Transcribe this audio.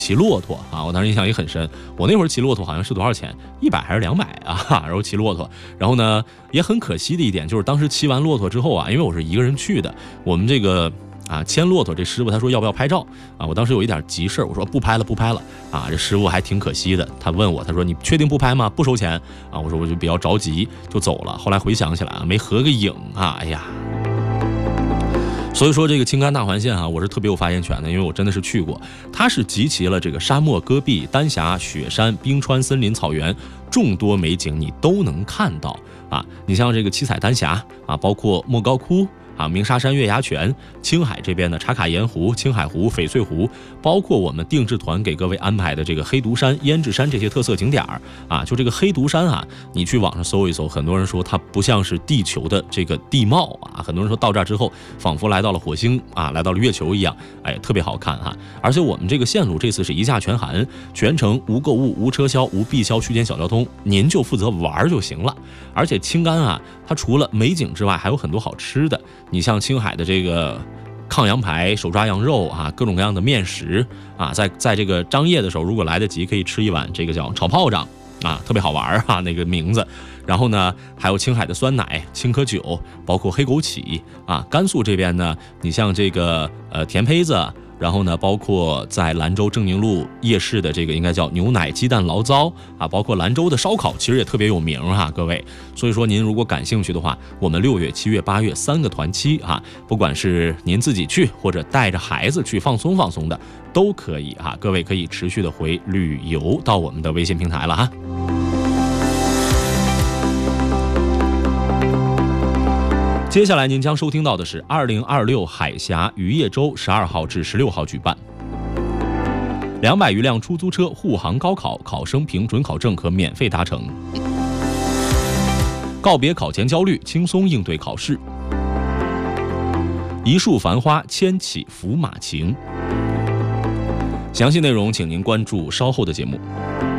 骑骆驼啊，我当时印象也很深。我那会儿骑骆驼好像是多少钱，100还是200啊？然后骑骆驼，然后呢也很可惜的一点就是当时骑完骆驼之后啊，因为我是一个人去的，我们这个牵骆驼这师傅他说要不要拍照啊？我当时有一点急事，我说不拍了啊。这师傅还挺可惜的，他问我，他说你确定不拍吗？不收钱啊？我说我就比较着急就走了。后来回想起来啊，没合个影啊，哎呀。所以说这个青甘大环线啊，我是特别有发言权的，因为我真的是去过。它是集齐了这个沙漠、戈壁、丹霞、雪山、冰川、森林、草原众多美景，你都能看到啊。你像这个七彩丹霞啊，包括莫高窟啊、鸣沙山月牙泉、青海这边的茶卡盐湖、青海湖、翡翠湖，包括我们定制团给各位安排的这个黑毒山、胭脂山这些特色景点啊。就这个黑毒山啊，你去网上搜一搜，很多人说它不像是地球的这个地貌啊，很多人说到这儿之后仿佛来到了火星啊，来到了月球一样，哎，特别好看哈。而且我们这个线路这次是一价全含，全程无购物、无车销、无必销区间小交通，您就负责玩就行了。而且青甘啊，它除了美景之外，还有很多好吃的。你像青海的这个炕羊排、手抓羊肉啊，各种各样的面食啊，在这个张掖的时候，如果来得及，可以吃一碗这个叫炒炮仗啊，特别好玩啊，那个名字。然后呢，还有青海的酸奶、青稞酒，包括黑枸杞啊。甘肃这边呢，你像这个甜胚子。然后呢，包括在兰州正宁路夜市的这个应该叫牛奶鸡蛋醪糟啊，包括兰州的烧烤其实也特别有名哈，各位。所以说您如果感兴趣的话，我们6月、7月、8月3个团期啊，不管是您自己去或者带着孩子去放松放松的都可以哈，各位可以持续的回旅游到我们的微信平台了哈。接下来您将收听到的是2026海峡渔业周12号至16号举办，200余辆出租车护航高考，考生凭准考证可免费搭乘。告别考前焦虑，轻松应对考试。一树繁花，牵起伏马情。详细内容请您关注稍后的节目。